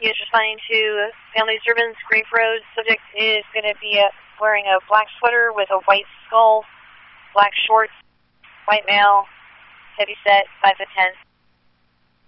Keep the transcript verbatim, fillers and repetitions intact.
is responding to Family Disturbance, Grape Road. Subject is going to be uh, wearing a black sweater with a white skull, black shorts, white male, heavy set, five foot ten.